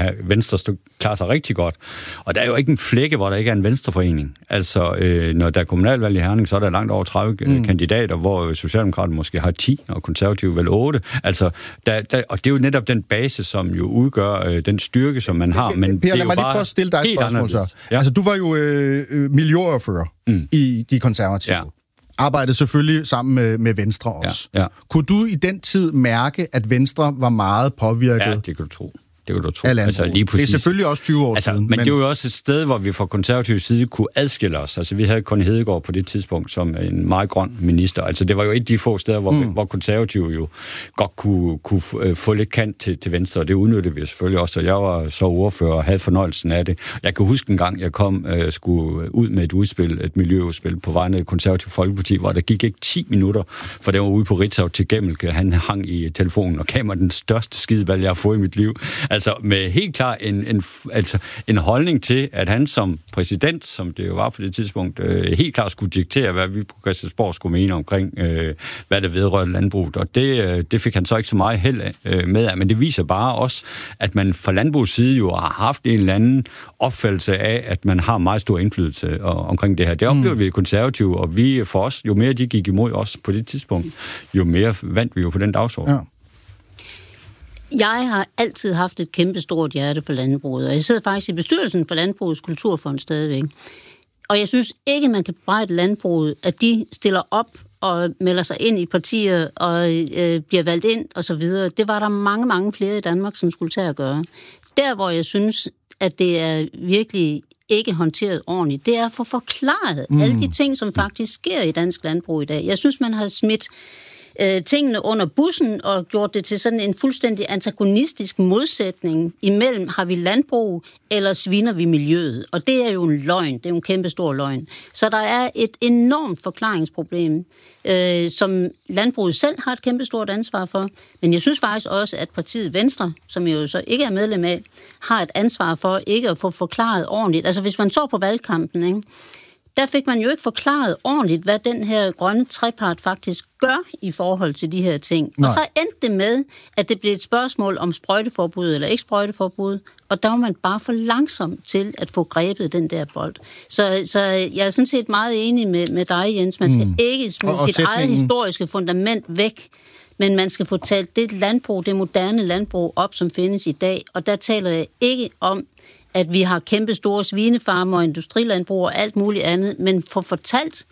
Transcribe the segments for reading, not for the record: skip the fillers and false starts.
Venstre klarer sig rigtig godt. Og der er jo ikke en flække, hvor der ikke er en venstreforening. Altså, når der er kommunalvalg i Herning, så er der langt over 30 kandidater, hvor Socialdemokraterne måske har 10, og Konservative vel 8. Altså, og det er jo netop den base, som jo udgør den styrke, som man har. Men Per, lad mig lige prøve at stille dig et spørgsmål så. Ja. Altså, du var jo miljøordfører i De Konservative. Ja. Arbejdede selvfølgelig sammen med Venstre også. Ja. Kunne du i den tid mærke, at Venstre var meget påvirket? Ja, det kan du tro. Det kan du tro. Altså, lige præcis. Det er selvfølgelig også 20 år siden. Men det er jo også et sted, hvor vi fra konservativ side kunne adskille os. Altså, vi havde Connie Hedegaard på det tidspunkt som en meget grøn minister. Altså, det var jo et af de få steder, hvor konservative jo godt kunne få lidt kant til Venstre, og det udnyttede vi selvfølgelig også. Og jeg var så ordfører og havde fornøjelsen af det. Jeg kan huske en gang, jeg skulle ud med et udspil, et miljøudspil på vegne af Konservativ Folkeparti, hvor der gik ikke 10 minutter, for det var ude på Ritzau til Gemmelke. Han hang i telefonen og gav mig den største skidevalg, jeg har fået i mit liv. Altså med helt klar en holdning til, at han som præsident, som det jo var på det tidspunkt, helt klart skulle diktere, hvad vi på Christiansborg skulle mene omkring, hvad der vedrørte landbruget. Og det fik han så ikke så meget held med af, men det viser bare også, at man fra landbrugets side jo har haft en eller anden opfattelse af, at man har meget stor indflydelse omkring det her. Det oplever vi konservative, og vi for os, jo mere de gik imod os på det tidspunkt, jo mere vandt vi jo på den dagsorden. Ja. Jeg har altid haft et kæmpestort hjerte for landbruget, og jeg sidder faktisk i bestyrelsen for Landbrugets Kulturfond stadigvæk. Og jeg synes ikke, man kan bebrejde landbruget, at de stiller op og melder sig ind i partier og bliver valgt ind osv. Det var der mange, mange flere i Danmark, som skulle tage at gøre. Der, hvor jeg synes, at det er virkelig ikke håndteret ordentligt, det er at få forklaret alle de ting, som faktisk sker i dansk landbrug i dag. Jeg synes, man har smidt tingene under bussen og gjort det til sådan en fuldstændig antagonistisk modsætning imellem, har vi landbrug, eller sviner vi miljøet? Og det er jo en løgn, det er jo en kæmpe stor løgn. Så der er et enormt forklaringsproblem, som landbruget selv har et kæmpe stort ansvar for, men jeg synes faktisk også, at partiet Venstre, som jeg jo så ikke er medlem af, har et ansvar for ikke at få forklaret ordentligt. Altså hvis man så på valgkampen, ikke? Der fik man jo ikke forklaret ordentligt, hvad den her grønne trepart faktisk gør i forhold til de her ting. Nej. Og så endte det med, at det blev et spørgsmål om sprøjteforbud eller ikke sprøjteforbud, og der var man bare for langsom til at få grebet den der bold. Så jeg er sådan set meget enig med dig, Jens. Man skal ikke smide sit eget historiske fundament væk, men man skal få talt det landbrug, det moderne landbrug op, som findes i dag. Og der taler jeg ikke om, at vi har kæmpe store svinefarmer og industrilandbrug og alt muligt andet, men få fortalt,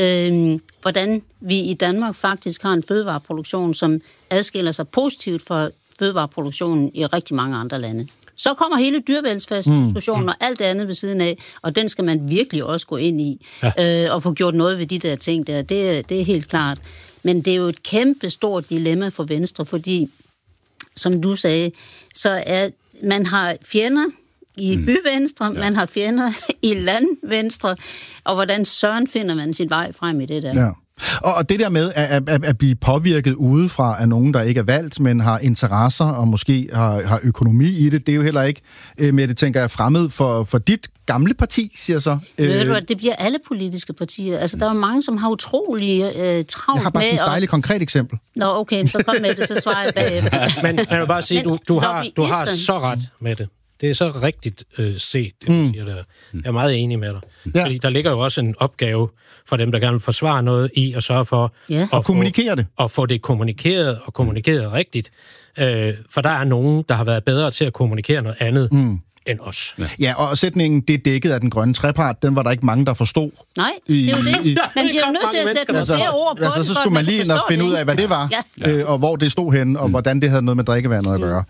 hvordan vi i Danmark faktisk har en fødevareproduktion, som adskiller sig positivt fra fødevareproduktionen i rigtig mange andre lande. Så kommer hele dyrevelfærdsdiskussionen og alt det andet ved siden af, og den skal man virkelig også gå ind i, og få gjort noget ved de der ting der. Det er helt klart. Men det er jo et kæmpe stort dilemma for Venstre, fordi, som du sagde, så er man har fjender i byvenstre, man har fjender i landvenstre, og hvordan søren finder man sin vej frem i det der? Ja. Og det der med at blive påvirket udefra af nogen, der ikke er valgt, men har interesser og måske har økonomi i det, det er jo heller ikke, med det tænker jeg, fremmed for dit gamle parti, siger så. Ved du, at det bliver alle politiske partier. Altså, der er mange, som har utrolig travlt med... Jeg har bare sådan et dejligt konkret eksempel. Nå, okay, så kom med det, så svarer jeg bagefter. Men jeg vil bare sige, du har så ret med det. Det er så rigtigt set, det du siger der. Jeg er meget enig med dig. Ja. Fordi der ligger jo også en opgave for dem, der gerne vil forsvare noget i at sørge for at kommunikere det. Og få det kommunikeret og kommunikeret rigtigt. For der er nogen, der har været bedre til at kommunikere noget andet end os. Ja, og sætningen, det er dækket af den grønne trepart, den var der ikke mange, der forstod. Nej, det er jo det. Man bliver jo nødt til at sætte nogle flere ord på det. Så skulle man lige ind og finde ud af, hvad det var, og hvor det stod henne, og hvordan det havde noget med drikkevandet at gøre.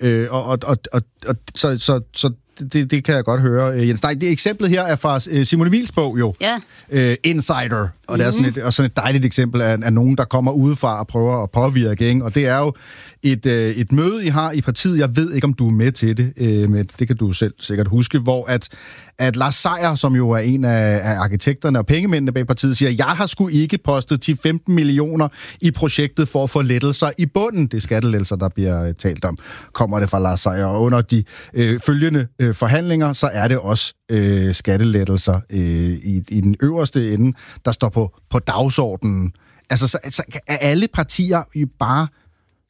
Så det kan jeg godt høre, Jens. Nej, det eksemplet her er fra Simon Emils bog jo. Ja. Insider. Og det er sådan et dejligt eksempel af nogen, der kommer udefra og prøver at påvirke. Ikke? Og det er jo et møde, I har i partiet. Jeg ved ikke, om du er med til det, men det kan du selv sikkert huske, hvor at Lars Seier, som jo er en af arkitekterne og pengemændene bag partiet, siger, jeg har sgu ikke postet 10-15 millioner i projektet for at få lettelser i bunden. Det er skattelettelser, der bliver talt om. Kommer det fra Lars Seier. Og under de følgende forhandlinger, så er det også skattelettelser i den øverste ende, der står på dagsordenen. Altså, så er alle partier bare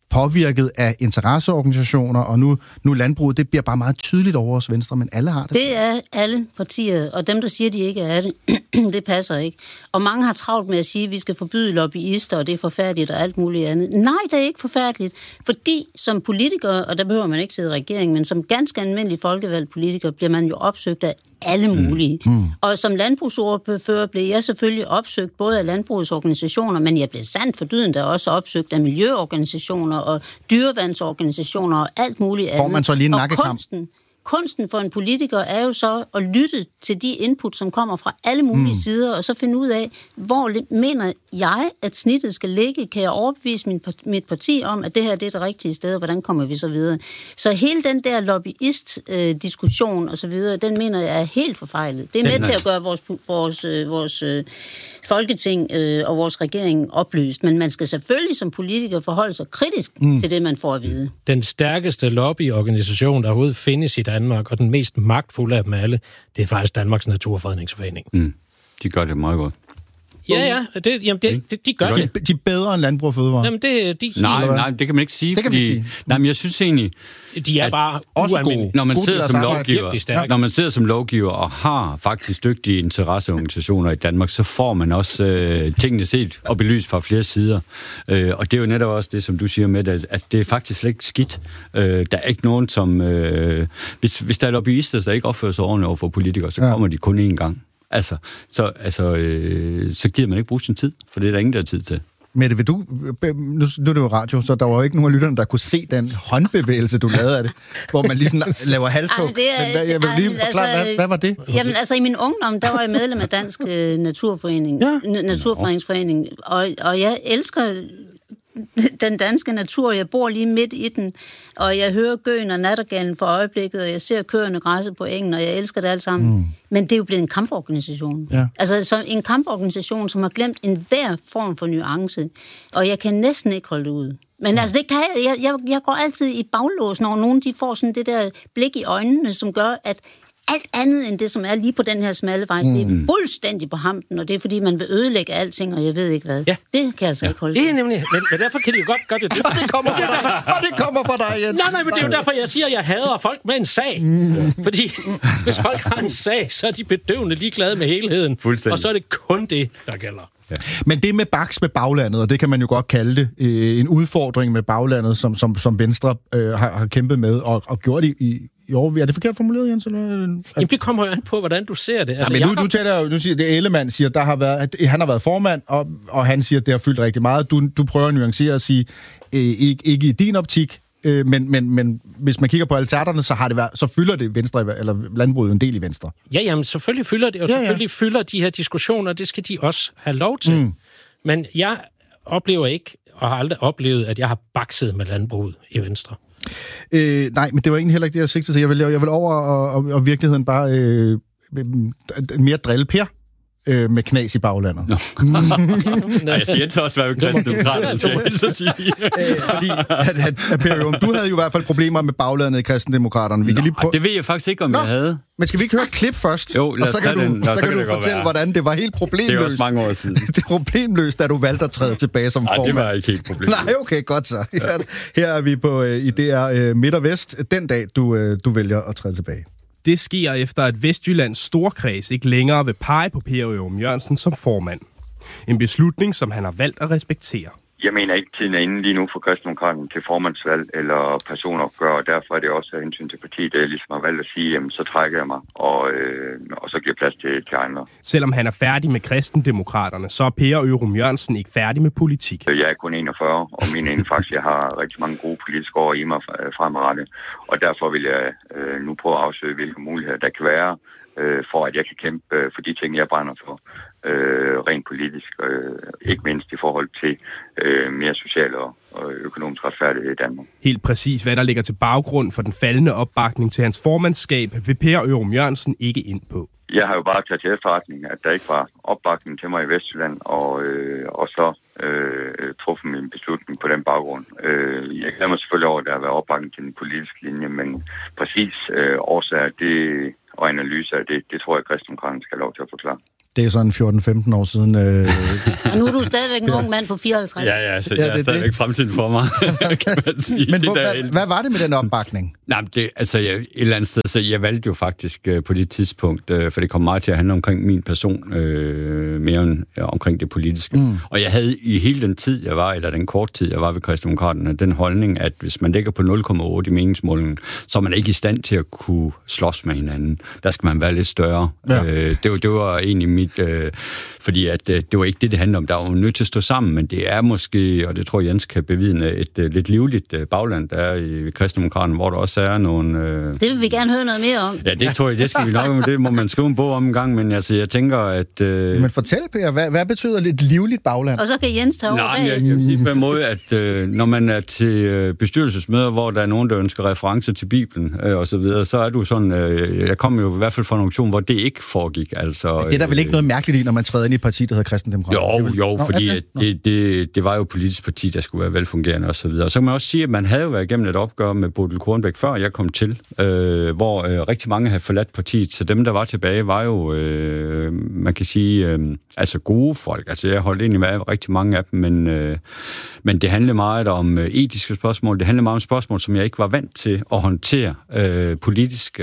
påvirket af interesseorganisationer, og nu landbruget, det bliver bare meget tydeligt over os Venstre, men alle har det. Det er alle partier, og dem, der siger, de ikke er det, det passer ikke. Og mange har travlt med at sige, at vi skal forbyde lobbyister, og det er forfærdeligt og alt muligt andet. Nej, det er ikke forfærdeligt, fordi som politiker, og der behøver man ikke sidde i regeringen, men som ganske almindelig folkevalgt politiker, bliver man jo opsøgt af alle mulige. Og som landbrugsordfører blev jeg selvfølgelig opsøgt både af landbrugets organisationer, men jeg blev sandt for dyden der også opsøgt af miljøorganisationer og dyrevandsorganisationer og alt muligt andet. Får man så lige en nakkekamp? Kunsten for en politiker er jo så at lytte til de input, som kommer fra alle mulige sider, og så finde ud af, hvor mener jeg, at snittet skal ligge? Kan jeg overbevise mit parti om, at det her det er det rigtige sted, og hvordan kommer vi så videre? Så hele den der lobbyist-diskussion og så videre, den mener jeg er helt forfejlet. Det er med til at gøre vores folketing og vores regering oplyst, men man skal selvfølgelig som politiker forholde sig kritisk til det, man får at vide. Den stærkeste lobbyorganisation, der overhovedet findes i Danmark, og den mest magtfulde af dem alle, det er faktisk Danmarks Naturfredningsforening. De gør det meget godt. Ja, de gør det. De er bedre end Landbrug og Fødevare. Jamen, Nej, det kan man ikke sige. Det kan man ikke sige. Nej, men jeg synes egentlig... De er bare ualmindelige. Når man sidder som lovgiver og har faktisk dygtige interesseorganisationer i Danmark, så får man også tingene set og belyst fra flere sider. Og det er jo netop også det, som du siger med, at det er faktisk slet ikke skidt. Der er ikke nogen, som... Hvis der er lobbyister, der ikke opfører sig ordentligt over for politikere, så kommer de kun én gang. Så giver man ikke bruge sin tid, for det er der ingen, der har tid til. Mette, vil du... Nu er det jo radio, så der var jo ikke nogen af lytterne, der kunne se den håndbevægelse, du lavede af det, hvor man lige sådan laver halshug. Jeg vil lige forklare, hvad var det? Jamen, altså i min ungdom, der var jeg medlem af Dansk Naturfredningsforening, og jeg elsker den danske natur, jeg bor lige midt i den, og jeg hører gøen og nattergalen for øjeblikket, og jeg ser køerne græsse på engen, og jeg elsker det alt sammen. Men det er jo blevet en kamporganisation. Ja. Altså så en kamporganisation, som har glemt enhver form for nuance, og jeg kan næsten ikke holde det ud. Men altså, det kan jeg går altid i baglås, når nogen de får sådan det der blik i øjnene, som gør, at alt andet end det, som er lige på den her smalle vej, det er fuldstændig på hampen, og det er, fordi man vil ødelægge alting, og jeg ved ikke hvad. Ja. Det kan jeg altså ikke holde. Det er nemlig, men derfor kan de jo godt gøre det. Og det kommer fra dig, og det kommer fra dig, Jens. Nej, men det er jo derfor, jeg siger, at jeg hader folk med en sag. Fordi hvis folk har en sag, så er de bedøvende ligeglade med helheden. Og så er det kun det, der gælder. Ja. Men det med baks med baglandet, og det kan man jo godt kalde det, en udfordring med baglandet, som Venstre har kæmpet med, og gjort i år. Er det forkert formuleret, Jens? Jamen, det kommer jo an på, hvordan du ser det. Altså, men nu siger det Ellemann siger, han har været formand, og han siger, at det har fyldt rigtig meget. Du prøver at nuancere og sige, ikke i din optik, men hvis man kigger på alternerne, så fylder det Venstre, eller landbruget en del i Venstre. Ja, jamen selvfølgelig fylder det, og selvfølgelig fylder de her diskussioner, det skal de også have lov til. Men jeg oplever ikke, og har aldrig oplevet, at jeg har bakset med landbruget i Venstre. Nej, men det var egentlig heller ikke det, jeg sigtede til. Jeg vil over og virkeligheden bare mere drille Per med knas i baglandet. Jeg siger også, hvad kristendemokraterne så sige. Fordi, Per, du havde jo i hvert fald problemer med baglandet i kristendemokraterne. Det ved jeg faktisk ikke, om jeg havde. Men skal vi ikke høre et klip først? Jo, og så kan du fortælle, hvordan det var helt problemløst. Det er også mange år siden. Det er problemløst, da du valgte at træde tilbage som formand. Nej, det var ikke helt problemløst. Nej, okay, godt så. Her er vi i DR Midt og Vest, den dag, du vælger at træde tilbage. Det sker efter, at Vestjyllands storkreds ikke længere vil pege på Per Ørum Jørgensen som formand. En beslutning, som han har valgt at respektere. Jeg mener ikke, tiden er inde lige nu for Kristendemokraterne til formandsvalg eller personopgør, og derfor er det også af hensyn til partiet, der ligesom har valgt at sige, jamen, så trækker jeg mig, og så giver plads til andre. Selvom han er færdig med Kristendemokraterne, så er Per Ørum Jørgensen ikke færdig med politik. Jeg er kun 41, og min faktisk, jeg har rigtig mange gode politiske år i mig fremadrettet, og derfor vil jeg nu prøve at afsøge, hvilke muligheder der kan være, for at jeg kan kæmpe for de ting, jeg brænder for. Rent politisk, ikke mindst i forhold til mere social og økonomisk retfærdighed i Danmark. Helt præcis, hvad der ligger til baggrund for den faldende opbakning til hans formandskab, vil Per Ørum Jørgensen ikke ind på. Jeg har jo bare taget til efterretning, at der ikke var opbakning til mig i Vestjylland, og så truffet min beslutning på den baggrund. Jeg glæder mig selvfølgelig over, at der har været opbakning til den politiske linje, men præcis årsager og analyser af det tror jeg, at Kristendemokraterne skal have lov til at forklare. Det er sådan 14-15 år siden. Og nu er du stadigvæk en ung mand på 54. Ja, så jeg er stadigvæk fremtiden for mig, kan man sige. Men hvad var det med den opbakning? Nej, et eller andet sted, så jeg valgte jo faktisk på det tidspunkt, for det kom meget til at handle omkring min person, mere end omkring det politiske. Og jeg havde i hele den tid, jeg var, eller den kort tid, jeg var ved Kristendemokraterne, den holdning, at hvis man ligger på 0,8 i meningsmålingen, så er man ikke i stand til at kunne slås med hinanden. Der skal man være lidt større. Ja. Det var egentlig mit... fordi at det var ikke det handler om. Der var nødt til at stå sammen, men det er måske, og det tror Jens kan bevidne, et lidt livligt bagland, der er i Kristendemokraterne, hvor der også er nogle... Det vil vi gerne høre noget mere om. Ja, det tror jeg, det skal vi nok om. Det må man skrive en bog om en gang, men altså, jeg tænker, at... Men fortæl, Per, hvad betyder lidt livligt bagland? Og så kan Jens tage over bag. Jeg kan sige på en måde, at når man er til bestyrelsesmøder, hvor der er nogen, der ønsker referencer til Bibelen og så videre, så er du sådan... jeg kom jo i hvert fald fra en auktion, hvor det ikke foregik. Altså, det er der vel ikke noget mærkeligt i, når man træder ind i et parti, der hedder Kristendemokraterne? Jo, fordi det var jo et politisk parti, der skulle være velfungerende og så videre. Så kan man også sige, at man havde jo været igennem et opgør med Bodil Kornbæk, før jeg kom til, hvor rigtig mange havde forladt partiet. Så dem, der var tilbage, var jo, man kan sige, altså gode folk. Altså jeg holdt egentlig med rigtig mange af dem, men det handlede meget om etiske spørgsmål. Det handlede meget om spørgsmål, som jeg ikke var vant til at håndtere politisk.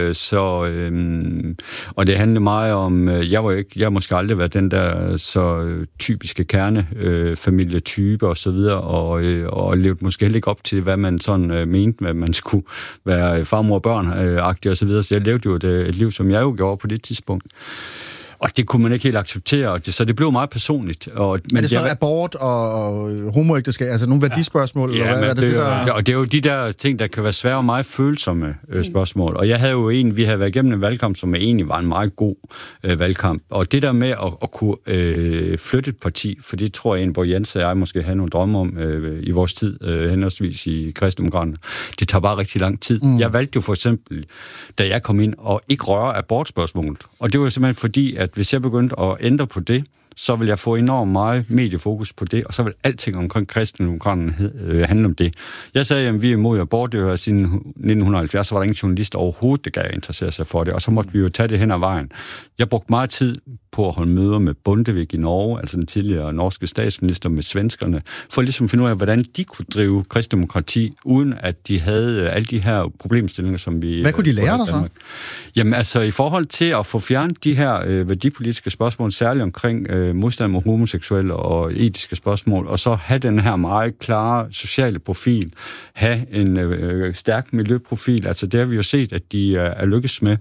Og det handlede meget om, jeg har måske aldrig været den der så typiske kernefamilietype og så videre, og levede måske heller ikke op til, hvad man sådan mente, at man skulle være farmor og børn-agtig og så videre. Så jeg levede jo et liv, som jeg jo gjorde på det tidspunkt. Og det kunne man ikke helt acceptere, så det blev meget personligt. Men det er sådan noget abort og homoægteskab, altså nogle værdispørgsmål? Ja, eller hvad, det og det er jo de der ting, der kan være svære og meget følsomme spørgsmål. Og jeg havde jo vi havde været igennem en valgkamp, som egentlig var en meget god valgkamp. Og det der med at kunne flytte et parti, for det tror jeg, hvor Jens og jeg måske havde nogle drømme om i vores tid, henholdsvis i Kristendemokraterne, det tager bare rigtig lang tid. Jeg valgte jo for eksempel, da jeg kom ind, at ikke røre abortspørgsmålet. Og det var simpelthen fordi, at hvis jeg begyndte at ændre på det, så vil jeg få enormt meget mediefokus på det, og så vil alting omkring Kristendemokraterne handle om det. Jeg sagde, at vi er imod abort, det var siden 1970, så var der ingen journalist overhovedet, der gav interessere sig for det, og så måtte vi jo tage det hen ad vejen. Jeg brugte meget tid på at holde møder med Bondevik i Norge, altså den tidligere norske statsminister, med svenskerne, for ligesom at finde ud af, hvordan de kunne drive kristendemokrati, uden at de havde alle de her problemstillinger, som vi... Hvad kunne de lære dig så? Jamen altså, i forhold til at få fjernet de her værdipolitiske spørgsmål, særligt omkring modstand mod homoseksuelle og etiske spørgsmål, og så have den her meget klare sociale profil, have en stærk miljøprofil, altså det har vi jo set, at de er lykkes med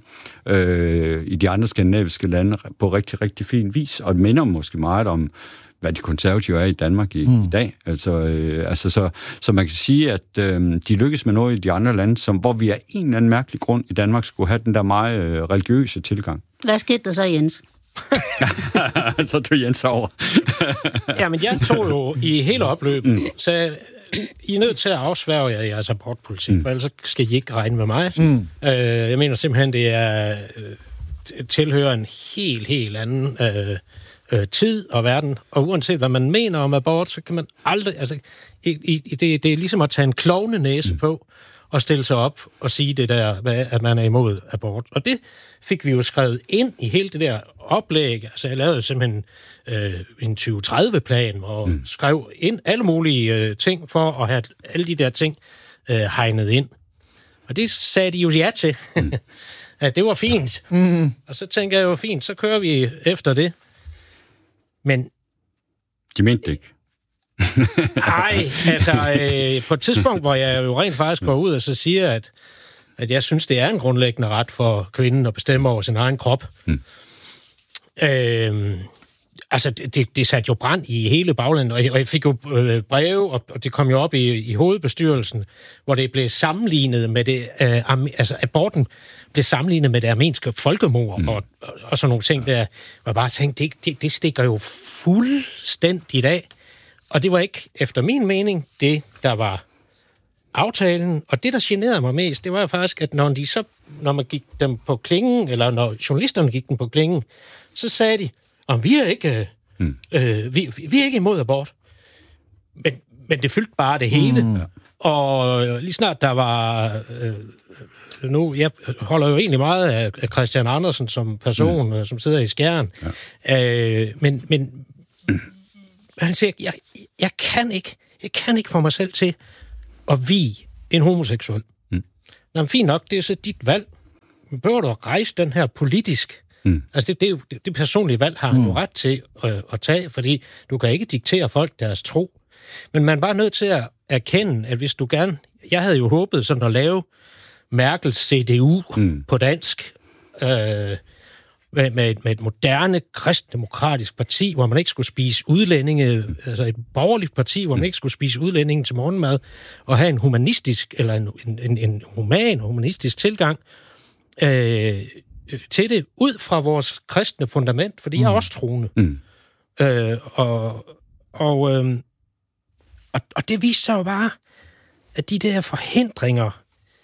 i de andre skandinaviske lande på rigtig, rigtig fin vis, og det minder måske meget om, hvad de konservative er i Danmark i dag. Så man kan sige, at de lykkes med noget i de andre lande, hvor vi af en eller anden mærkelig grund i Danmark skulle have den der meget religiøse tilgang. Hvad skete der så, Jens? Så tog Jens over. Jamen, jeg tog jo i hele opløbet, så I er nødt til at afsværge jer jeres abortpolitik, for ellers skal I ikke regne med mig. Jeg mener simpelthen, det er tilhører en helt anden tid og verden, og uanset hvad man mener om abort, så kan man aldrig, altså, det er ligesom at tage en klovne næse på, og stille sig op og sige det der, at man er imod abort. Og det fik vi jo skrevet ind i hele det der oplæg. Altså, jeg lavede simpelthen en 2030-plan, og skrev ind alle mulige ting, for at have alle de der ting hegnet ind. Og det sagde de jo ja til. At det var fint. Og så tænker jeg jo, fint, så kører vi efter det. Men... De mente det ikke. Nej, altså på et tidspunkt, hvor jeg jo rent faktisk går ud og så siger, at jeg synes, det er en grundlæggende ret for kvinden at bestemme over sin egen krop. Altså, det satte jo brand i hele baglandet, og jeg fik jo breve, og det kom jo op i hovedbestyrelsen, hvor det blev sammenlignet med det, altså aborten blev sammenlignet med det armenske folkemord, og sådan nogle ting der, hvor jeg bare tænkte, det stikker jo fuldstændigt af. Og det var ikke, efter min mening, det, der var aftalen. Og det, der generede mig mest, det var faktisk, at når man gik dem på klingen, eller når journalisterne gik dem på klingen, så sagde de, om vi er ikke, vi er ikke imod abort. Men det fyldte bare det hele. Og lige snart der var... nu, jeg holder jo egentlig meget af Christian Andersen som person, som sidder i Skjern. Ja. Men han siger, jeg kan ikke få mig selv til at vie en homoseksuel. Nå, men fint nok, det er så dit valg. Men behøver du at rejse den her politisk? Altså, det er jo det personlige valg, har han jo ret til at tage, fordi du kan ikke diktere folk deres tro. Men man er bare nødt til at erkende, at hvis du gerne... Jeg havde jo håbet sådan at lave Merkels CDU på dansk, med et moderne kristendemokratisk parti, hvor man ikke skulle spise udlændinge, altså et borgerligt parti, hvor man ikke skulle spise udlændinge til morgenmad, og have en humanistisk, eller en humanistisk tilgang til det, ud fra vores kristne fundament, fordi jeg er også troende. Og det viser sig jo bare, at de der forhindringer,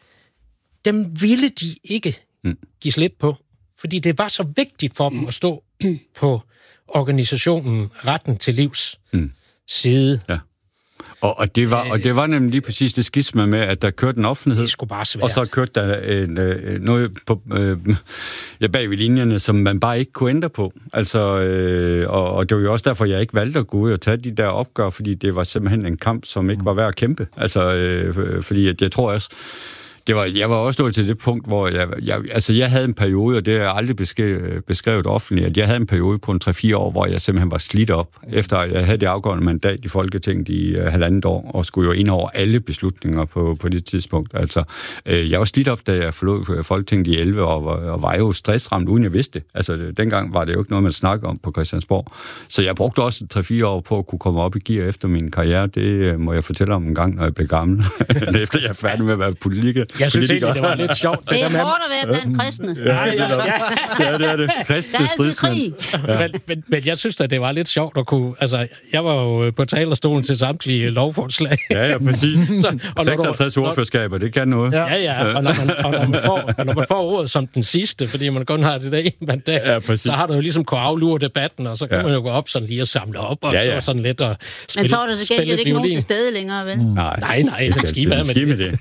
dem ville de ikke give slip på, fordi det var så vigtigt for dem at stå på organisationen Retten til Livs side. Ja. Og det var nemlig lige præcis det skisma med, at der kørte en offentlighed, det skulle bare svært. Og så kørte der noget på, bag ved linjerne, som man bare ikke kunne ændre på. Altså, og det var jo også derfor, jeg ikke valgte at gå ud og tage de der opgør, fordi det var simpelthen en kamp, som ikke var værd at kæmpe. Altså, fordi at jeg tror også, jeg var også nået til det punkt, hvor jeg havde en periode, og det er aldrig beskrevet offentligt, at jeg havde en periode på en 3-4 år, hvor jeg simpelthen var slidt op, efter jeg havde det afgørende mandat i Folketinget i 1,5 år, og skulle jo ind over alle beslutninger på det tidspunkt. Altså, jeg var slidt op, da jeg forlod Folketinget i 11 og var jo stressramt, uden jeg vidste det. Altså, dengang var det jo ikke noget, man snakkede om på Christiansborg. Så jeg brugte også 3-4 år på at kunne komme op i gear efter min karriere. Det må jeg fortælle om en gang, når jeg blev gammel. Efter jeg er færdig med at være politiker. Jeg synes egentlig, det var lidt sjovt. Det er hårdt at være blandt kristne. Ja, det er det. Kristne stridsmænd. Men jeg synes at det var lidt sjovt at kunne... Altså, jeg var jo på talerstolen til samtlige lovforslag. Ja, præcis. 56 ordførerskaber, det kan noget. Ja. Og når man får ordet som den sidste, fordi man kun har det der ene mandat, så har du jo ligesom kunnet aflure debatten, og så kan man jo gå op sådan lige og samle op, og sådan lidt og spille. Men så er der så gengæld ikke nogen til stede længere, vel? Nej, det skal med det.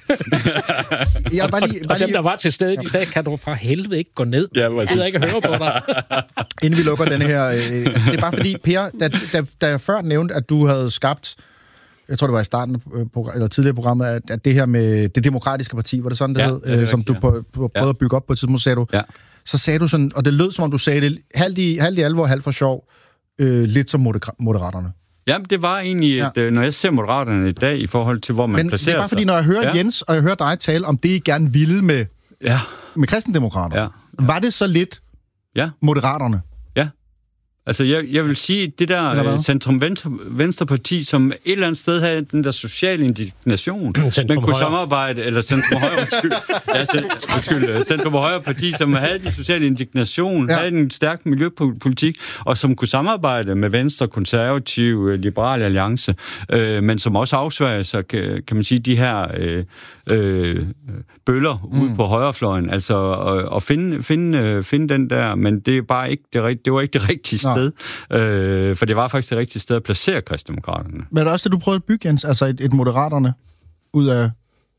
Og dem, der var til stede, de sagde, kan du fra helvede ikke gå ned? Jeg gider ikke høre på dig. Inden vi lukker denne her... det er bare fordi, Per, da jeg før nævnte, at du havde skabt, jeg tror, det var i starten eller tidligere programmet, at det her med det demokratiske parti, var det sådan, det hed, som du prøvede at bygge op på et tidspunkt, sagde du. Ja. Så sagde du sådan, og det lød som om du sagde det, halvt i alvor, halvt for sjov, lidt som Moderaterne. Jamen, det var egentlig, at når jeg ser Moderaterne i dag, i forhold til, hvor man placerer sig... Men det er bare fordi, når jeg hører Jens, og jeg hører dig tale om det, I gerne ville med kristendemokraterne, var det så lidt Moderaterne? Ja. Altså, jeg vil sige, det der centrum-venstre-parti, som et eller andet sted havde den der sociale indignation, men kunne samarbejde, eller centrum-højre-parti, som havde den sociale indignation, havde en stærk miljøpolitik, og som kunne samarbejde med Venstre, Konservative, Liberal Alliance, men som også afsværger sig, kan man sige, de her bøller ude på højrefløjen, altså og finde den der, men det er bare ikke det var ikke det rigtige sted. For det var faktisk det rigtige sted at placere kristendemokraterne. Men er det også det, du prøvede at bygge, Jens? Altså et Moderaterne ud af...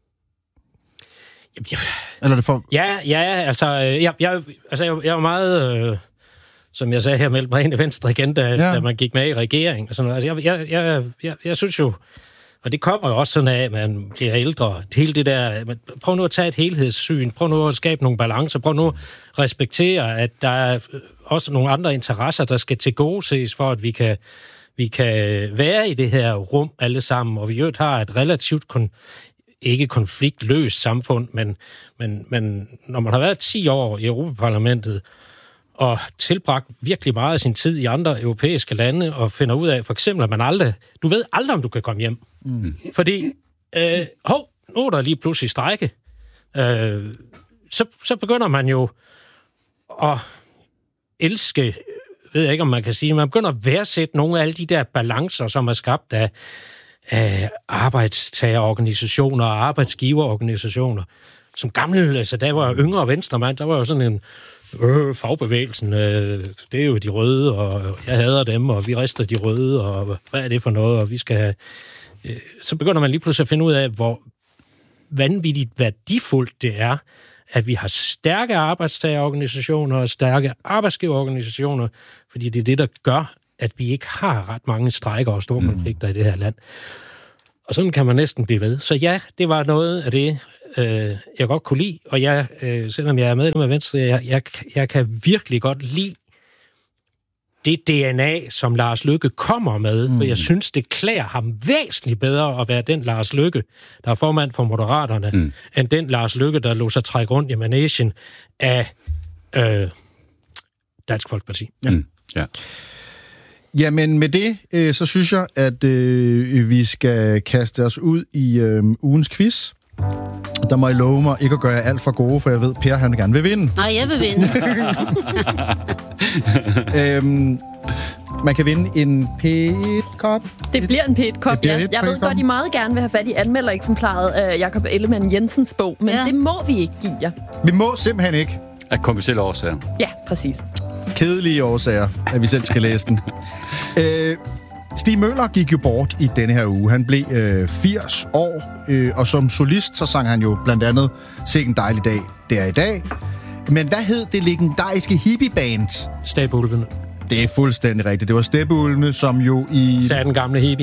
Eller det for... Ja, altså... Jeg var meget... som jeg sagde her, meldte mig ind i Venstre igen, da man gik med i regeringen. Og sådan noget. Altså, jeg synes jo... Og det kommer jo også sådan af, at man bliver ældre. Hele det der... Prøv nu at tage et helhedssyn. Prøv nu at skabe nogle balancer. Prøv nu at respektere, at der er også nogle andre interesser, der skal tilgodeses for, at vi kan være i det her rum alle sammen. Og vi jo har et relativt ikke konfliktløst samfund, men når man har været 10 år i Europaparlamentet, og tilbragt virkelig meget af sin tid i andre europæiske lande, og finder ud af, for eksempel, at man du ved aldrig, om du kan komme hjem. Fordi, nu er der lige pludselig strejke. Så begynder man jo at elske, ved jeg ikke, om man kan sige, man begynder at værdsætte nogle af alle de der balancer, som er skabt af arbejdstagerorganisationer og arbejdsgiverorganisationer. Som gammel, altså der var jeg yngre venstremand, der var jo sådan en fagbevægelsen, det er jo de røde, og jeg hader dem, og vi rister de røde, og hvad er det for noget, og vi skal have så begynder man lige pludselig at finde ud af, hvor vanvittigt værdifuldt det er, at vi har stærke arbejdstagerorganisationer og stærke arbejdsgiverorganisationer, fordi det er det, der gør, at vi ikke har ret mange strejker og store konflikter i det her land. Og sådan kan man næsten blive ved. Så ja, det var noget af det, jeg godt kunne lide, og jeg, selvom jeg er medlem af Venstre, jeg kan virkelig godt lide det DNA, som Lars Løkke kommer med, for jeg synes, det klæder ham væsentligt bedre at være den Lars Løkke, der er formand for Moderaterne, end den Lars Løkke, der lå sig trække rundt i managen af Dansk Folkeparti. Ja. Jamen med det, så synes jeg, at vi skal kaste os ud i ugens quiz. Der må I love mig ikke at gøre jer alt for gode, for jeg ved, Per, han gerne vil vinde. Nej, jeg vil vinde. Man kan vinde en pæt-kop. Det bliver en pæt-kop, ja. Jeg ved godt, I meget gerne vil have fat i anmeldereksemplaret af Jakob Ellemann Jensens bog, men det må vi ikke give jer. Vi må simpelthen ikke. Af kommercielle årsager. Ja, præcis. Kedelige årsager, at vi selv skal læse den. Stig Møller gik jo bort i denne her uge. Han blev 80 år, og som solist, så sang han jo blandt andet Sikke en dejlig dag, det er i dag. Men hvad hed det legendariske hippieband? Steppeulvene. Det er fuldstændig rigtigt. Det var Steppeulvene, som jo i... Sagde den gamle hippie.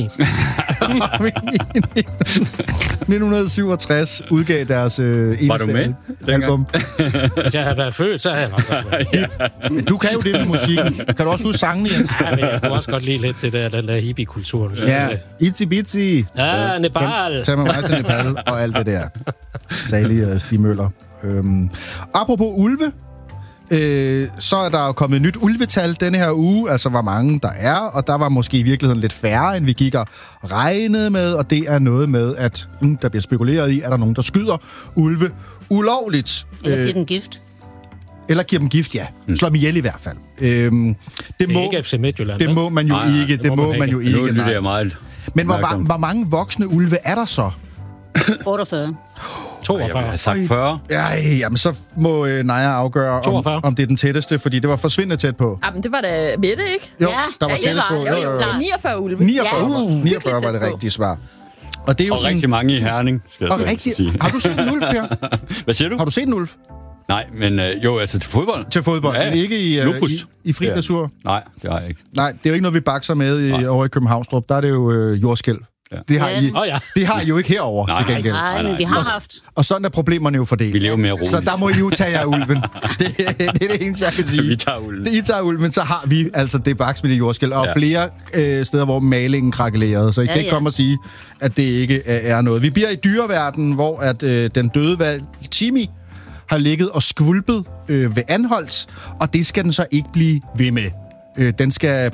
1967 udgav deres eneste album. Hvis jeg havde været født, så havde jeg nok været. Men du kan jo det med musikken. Kan du også huske sangene, Jens? Ja, men jeg kunne også godt lide lidt det den der hippie-kultur. Ja, Itsy Bitsy. Ja, Nepal. Tag med mig til Nepal og alt det der. Særlig Stig Møller. Apropos ulve, så er der jo kommet et nyt ulvetal denne her uge, altså hvor mange der er, og der var måske i virkeligheden lidt færre, end vi gik og regnede med, og det er noget med, at der bliver spekuleret i, er der nogen, der skyder ulve ulovligt. Eller giver dem gift. Eller giver dem gift, ja. Slår dem ihjel i hvert fald. Det er ikke FC Midtjylland. Det må man jo ikke. Det må man jo ikke. Nu er det meget. Men hvor mange voksne ulve er der så? 48. 42. Jeg har sagt 40. Jamen så må Naja afgøre, om det er den tætteste, fordi det var forsvindende tæt på. Jamen, det var da Mette, ikke? Jo, der var tættest på. Jo, 49 ulve. 49 var det rigtige svar. Og det er jo sådan... rigtig mange i Herning, skal jeg sige. Har du set en ulv, Per? Hvad siger du? Har du set en ulv? Nej, men jo, altså til fodbold. Til fodbold, men ikke i fri dressur? Nej, det har jeg ikke. Nej, det er jo ikke noget, vi bakser med over i Københavnstrup. Der er det jo jordskælv. Ja. Det har I jo ikke herover til gengæld. Nej, men vi har haft. Og sådan er problemerne jo fordelt. Vi lever mere roligt. Så der må I jo tage jer ulven. Det er det eneste, jeg kan sige. Vi tager ulven. I tager ulven, så har vi altså det baks med det jordskælv. Og flere steder, hvor malingen krakelerede. Så I kan ikke komme og sige, at det ikke er noget. Vi bliver i dyreverdenen, hvor at den døde valg Timmy har ligget og skvulpet ved Anholts, og det skal den så ikke blive ved med. Den skal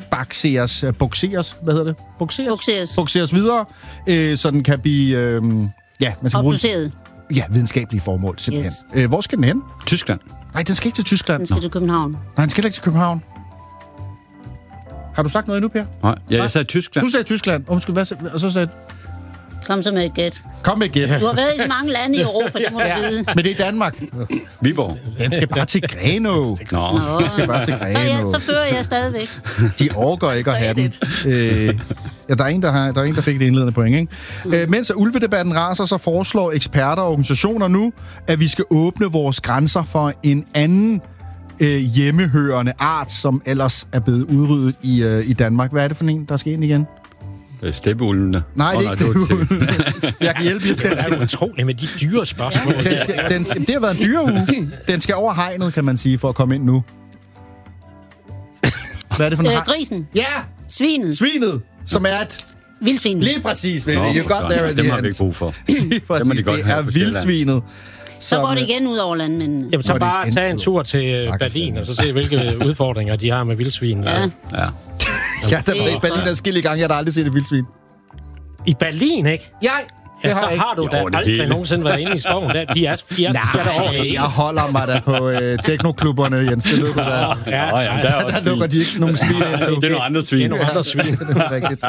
bukseres videre, så den kan blive... man skal bruge... Ja, videnskabelige formål, simpelthen. Yes. Hvor skal den hen? Tyskland. Nej, den skal ikke til Tyskland. Den skal til København. Nej, den skal ikke til København. Har du sagt noget endnu, Per? Nej, jeg sagde Tyskland. Du sagde Tyskland. Undskyld, hvad og så sagde... Kom så med et gæt. Kom med et gæt. Du har været i så mange lande i Europa, det må du vide. Men det er Danmark. Viborg. Den skal bare til Grenaa. Nå. Den skal bare til Grenaa. Så fører jeg stadigvæk. De overgår ikke at have den. Der er en, der fik det indledende point, ikke? Mens ulvedebatten raser, så foreslår eksperter og organisationer nu, at vi skal åbne vores grænser for en anden hjemmehørende art, som ellers er blevet udryddet i Danmark. Hvad er det for en, der skal ind igen? Steppeulvene. Nej, det er ikke steppeulvene. Jeg kan hjælpe lidt. Det er utroligt med de dyre spørgsmål. Det har været en dyreuge. Den skal over hegnet, kan man sige, for at komme ind nu. Hvad er det for en grisen. Ja! Svinet. Som er et... Vildsvin. Lige præcis, baby. You got there at the end. Dem har vi ikke brug for. Lige præcis, det er vildsvinet. Så går det igen ud over landmændene. Jamen, så bare tage en tur til Berlin, og så se, hvilke udfordringer de har med vildsvin. Ja. Ja, der var i Berlin adskillige gange, jeg har aldrig set et vildsvin. I Berlin, ikke? Ja, så har du da aldrig nogensinde været inde i skoven. De er jeg holder mig da på teknoklubberne, Jens. Det ved du da. Der lukker de ikke nogen svin. Det er nogle andre svin. Det er nogle andre svin. Det er rigtigt.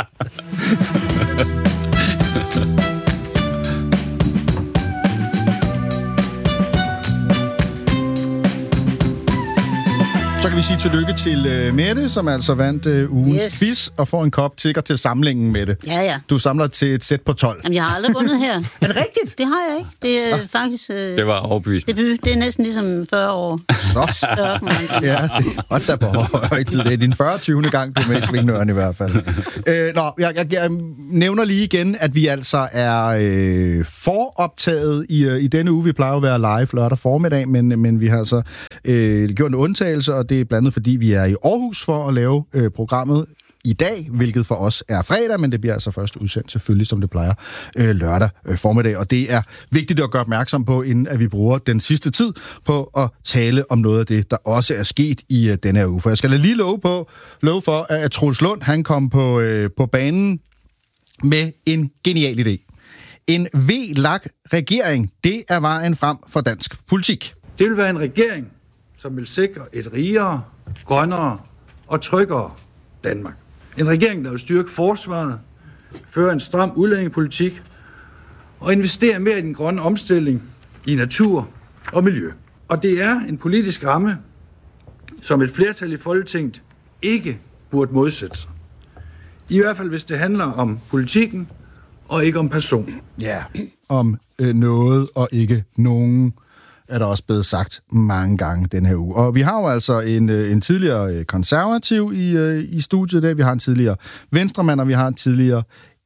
Så kan vi sige tillykke til Mette, som altså vandt ugens quiz, og får en kop tigger til samlingen, Mette. Ja. Du samler til et sæt på 12. Jamen, jeg har aldrig vundet her. Er det rigtigt? Det har jeg ikke. Det er faktisk... det var overbevisende. Debut. Det er næsten ligesom 40 år. Så. Ja, det er da på højtid. Det er din 40. gang, du er med i Svingnøren i hvert fald. Jeg nævner lige igen, at vi altså er foroptaget i denne uge. Vi plejer at være live lørdag formiddag, men vi har altså gjort en undtagelse, og det er blandt andet, fordi vi er i Aarhus for at lave programmet i dag, hvilket for os er fredag, men det bliver altså først udsendt selvfølgelig, som det plejer, lørdag formiddag. Og det er vigtigt at gøre opmærksom på, inden at vi bruger den sidste tid på at tale om noget af det, der også er sket i denne her uge. For jeg skal lige love for, at Troels Lund, han kom på banen med en genial idé. En VLAK-regering, det er vejen frem for dansk politik. Det vil være en regering, som vil sikre et rigere, grønnere og tryggere Danmark. En regering, der vil styrke forsvaret, føre en stram udlændingepolitik og investere mere i den grønne omstilling, i natur og miljø. Og det er en politisk ramme, som et flertal i Folketinget ikke burde modsætte sig. I hvert fald, hvis det handler om politikken og ikke om person. Ja, om noget og ikke nogen, er der også blevet sagt mange gange den her uge. Og vi har jo altså en tidligere konservativ i studiet i dag, vi har en tidligere venstremand, og vi har en tidligere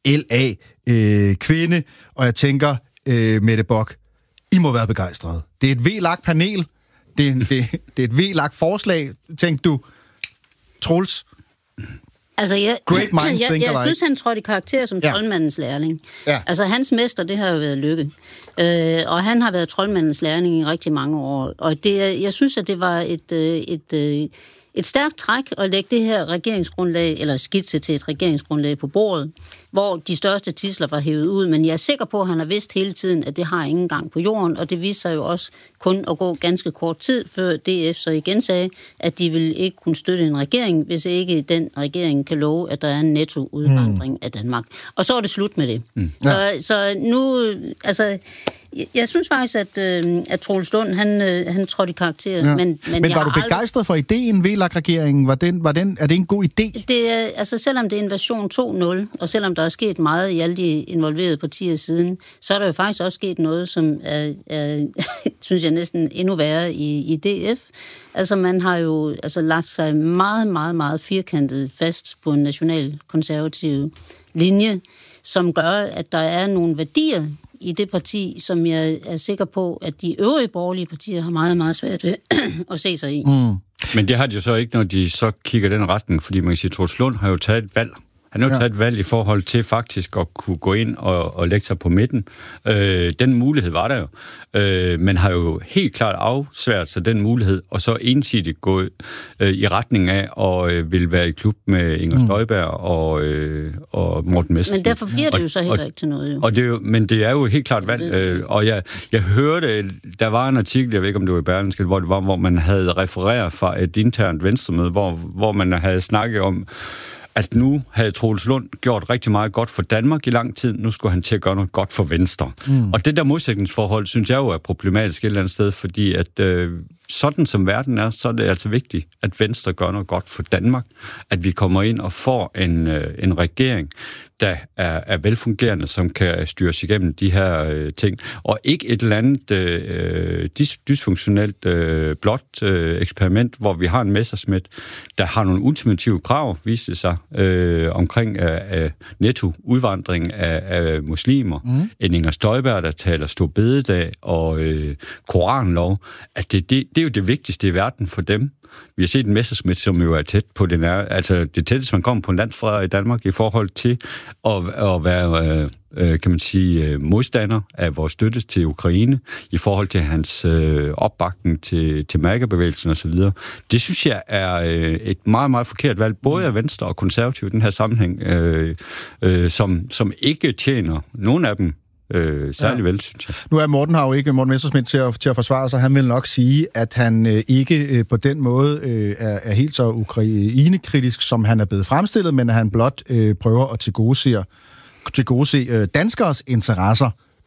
LA-kvinde, og jeg tænker, Mette Bock, I må være begejstrede. Det er et VLAK-panel, det er et VLAK-forslag, tænkte du, Troels? Altså, jeg synes, han trådte i karakter som troldmandens lærling. Ja. Altså, hans mester, det har jo været Lykke. Og han har været troldmandens lærling i rigtig mange år. Og jeg synes, at det var et stærkt træk at lægge det her regeringsgrundlag, eller skitse til et regeringsgrundlag på bordet, hvor de største tidsler var hævet ud. Men jeg er sikker på, at han har vidst hele tiden, at det har ingen gang på jorden, og det viste sig jo også kun at gå ganske kort tid, før DF så igen sagde, at de vil ikke kunne støtte en regering, hvis ikke den regering kan love, at der er en netto udvandring af Danmark. Og så er det slut med det. Så nu, altså... Jeg synes faktisk, at Troels Lund, han trådte i karakter. Men var du begejstret for ideen, VLAK-regeringen? Er det en god idé? Det er, altså, selvom det er en version 2.0, og selvom der er sket meget i alle de involverede partier siden, så er der jo faktisk også sket noget, som er synes jeg, næsten endnu værre i DF. Altså, man har jo lagt sig meget, meget, meget firkantet fast på en national-konservativ linje, som gør, at der er nogle værdier i det parti, som jeg er sikker på, at de øvrige borgerlige partier har meget, meget svært ved at se sig i. Men det har de jo så ikke, når de så kigger den retning, fordi man kan sige, at Troels Lund har jo taget et valg. Han har jo taget et valg i forhold til faktisk at kunne gå ind og lægge sig på midten. Den mulighed var der jo. Men har jo helt klart afsværet sig den mulighed, og så ensidigt gået i retning af og vil være i klub med Inger Støjberg og Morten Messerschmidt. Men derfor bliver det jo så heller ikke til noget. Jo. Og det er jo, men det er jo helt klart valg. Og jeg hørte, der var en artikel, jeg ved ikke om det var i Berlingske, hvor man havde refereret fra et internt venstremøde, hvor man havde snakket om, at nu havde Troels Lund gjort rigtig meget godt for Danmark i lang tid. Nu skulle han til at gøre noget godt for Venstre. Og det der modsætningsforhold, synes jeg jo er problematisk et eller andet sted, fordi at sådan som verden er, så er det altså vigtigt, at Venstre gør noget godt for Danmark. At vi kommer ind og får en regering, der er velfungerende, som kan styres igennem de her ting. Og ikke et eller andet dysfunktionelt blot eksperiment, hvor vi har en Messerschmidt, der har nogle ultimative krav, viste sig, omkring netto udvandring af muslimer. En Inger Støjberg, der taler stor bededag og koranlov, at det er jo det vigtigste i verden for dem. Vi har set en Messerschmidt, som jo er tæt på den er, altså det tætteste, man kommer på en landsforræder i Danmark i forhold til at være, kan man sige, modstander af vores støtte til Ukraine, i forhold til hans opbakning til MAGA-bevægelsen osv. Det synes jeg er et meget, meget forkert valg, både af Venstre og Konservative i den her sammenhæng, som ikke tjener nogen af dem særlig vel, synes jeg. Nu er Morten Messerschmidt til at forsvare sig. Han vil nok sige, at han ikke på den måde er helt så ukrainekritisk, som han er blevet fremstillet, men at han blot prøver at tilgodese danskeres interesser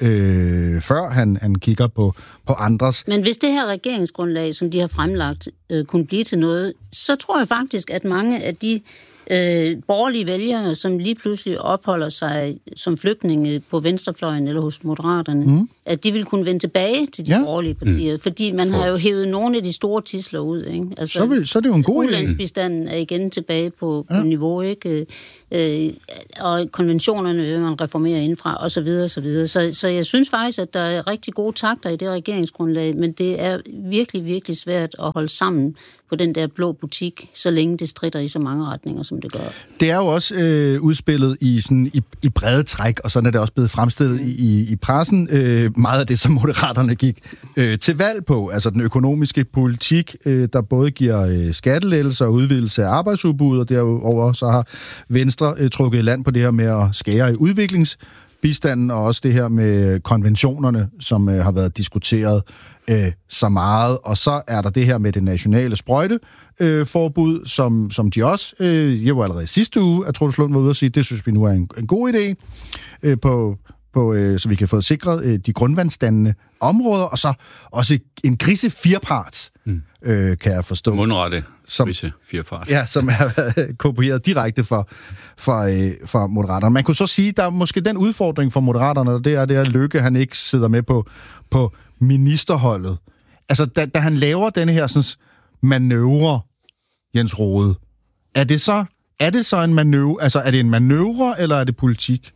før han kigger på andres. Men hvis det her regeringsgrundlag, som de har fremlagt, kunne blive til noget, så tror jeg faktisk, at mange af de borgerlige vælgere, som lige pludselig opholder sig som flygtninge på venstrefløjen eller hos Moderaterne, at de vil kunne vende tilbage til de borgerlige partier, fordi man har jo hævet nogle af de store tidsler ud, ikke? Altså, så er det jo en god idé. Ulandsbistanden er igen tilbage på niveau, ikke? Og konventionerne vil man reformere indfra, og så videre, og så videre. Så jeg synes faktisk, at der er rigtig gode takter i det regeringsgrundlag, men det er virkelig, virkelig svært at holde sammen på den der blå butik, så længe det stritter i så mange retninger, som det gør. Det er jo også udspillet i brede træk, og sådan er det også blevet fremstillet i pressen. Meget af det, som Moderaterne gik til valg på, altså den økonomiske politik, der både giver skattelettelser og udvidelse af arbejdsudbud, og derover så har Venstre trukket land på det her med at skære i udviklingsbistanden, og også det her med konventionerne, som har været diskuteret så meget. Og så er der det her med det nationale sprøjteforbud, som de også, jeg var allerede sidste uge, at Troels Lund var ude og sige, det synes vi nu er en god idé, så vi kan få sikret de grundvandsdannende områder, og så også en grise firepart, kan jeg forstå. Mundrette grise firepart. Ja, som er kopieret direkte fra Moderaterne. Man kunne så sige, der er måske den udfordring for Moderaterne, og det er at Løkke, han ikke sidder med på ministerholdet. Altså, da han laver denne her sådan, manøvre, Jens Rohde, er det så en manøvre? Altså, er det en manøvre, eller er det politik?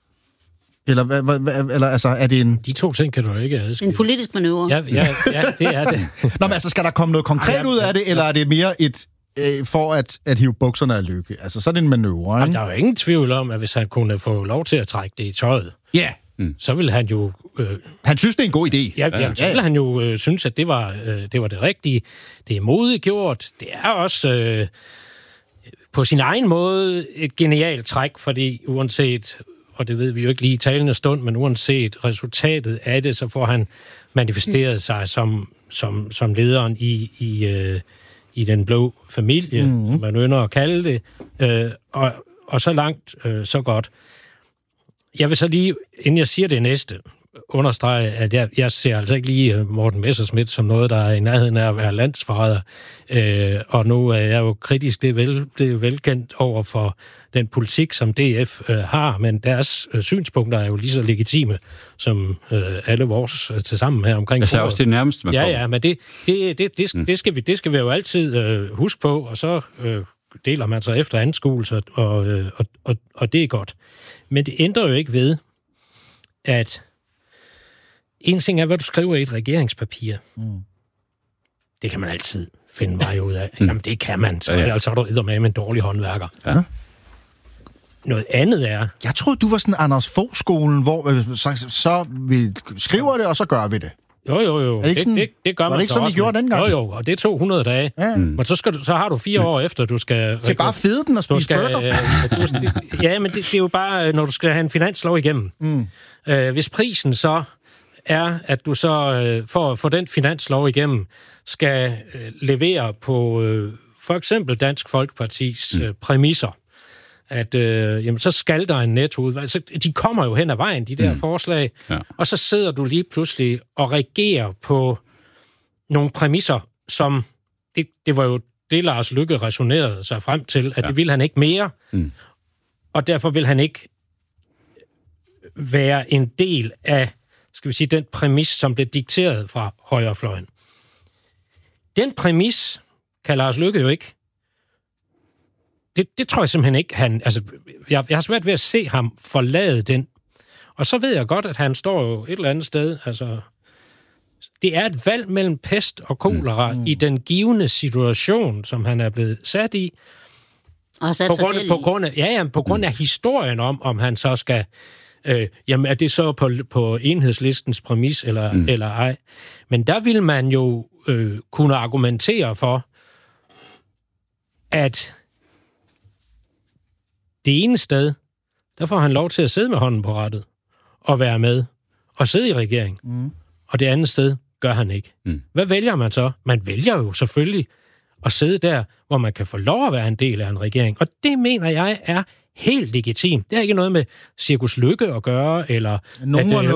Eller altså, er det en... De to ting kan du ikke adskille. En politisk manøvre. Ja, det er det. Nå, men altså, skal der komme noget konkret ud af det, eller er det mere et... for at hive bukserne af Løkke? Altså, så er det en manøvre, ikke? Der er jo ingen tvivl om, at hvis han kunne få lov til at trække det i tøjet, så ville han jo... Han synes, det er en god idé. Så ville han jo synes, at det var det rigtige. Det er modiggjort. Det er også på sin egen måde et genialt træk, fordi uanset, og det ved vi jo ikke lige i talende stund, men uanset resultatet af det, så får han manifesteret sig som lederen i den blå familie, som man ynder at kalde det, og så langt, så godt. Jeg vil så lige, inden jeg siger det næste, understrege, at jeg ser altså ikke lige Morten Messerschmidt som noget, der er i nærheden af at være landsforræder. Og nu er jeg jo kritisk, det er velkendt over for den politik, som DF har, men deres synspunkter er jo lige så legitime som alle vores tilsammen her omkring. Altså også det nærmeste, man kommer. Ja, men det skal vi jo altid huske på, og så deler man sig efter anskuelse, og det er godt. Men det ændrer jo ikke ved, at en ting er, hvad du skriver i et regeringspapir. Det kan man altid finde vej ud af. Jamen, det kan man. Så er du eddermame med en dårlig håndværker. Ja. Noget andet er... Jeg troede, du var sådan Anders Fogh-skolen, hvor så vi skriver det, og så gør vi det. Jo. Det gør man. Var det ikke sådan, I gjorde dengang? Jo, og det tog 100 dage. Ja. Men så har du 4 år efter, du skal... Til bare fede den og spise burger? Ja, men det er jo bare, når du skal have en finanslov igennem. Hvis prisen så er, at du så for at få den finanslov igennem, skal levere på for eksempel Dansk Folkepartis præmisser, at jamen, så skal der en nettoudvalg. Altså, de kommer jo hen ad vejen, de der forslag, og så sidder du lige pludselig og regerer på nogle præmisser, som det var jo det, Lars Løkke resonerede sig frem til, at det ville han ikke mere, og derfor vil han ikke være en del af, skal vi sige, den præmis, som blev dikteret fra højrefløjen. Den præmis kan Lars Løkke jo ikke. Det tror jeg simpelthen ikke, jeg har svært ved at se ham forlade den. Og så ved jeg godt, at han står jo et eller andet sted, altså... Det er et valg mellem pest og kolera i den givne situation, som han er blevet sat i. Og sat på grund af historien om han så skal... jamen, er det så på enhedslistens præmis eller ej? Men der vil man jo kunne argumentere for, at det ene sted, der får han lov til at sidde med hånden på rattet og være med og sidde i regering. Og det andet sted gør han ikke. Hvad vælger man så? Man vælger jo selvfølgelig at sidde der, hvor man kan få lov at være en del af en regering. Og det mener jeg er helt legitimt. Det har ikke noget med Cirkus Lykke at gøre, eller nogen og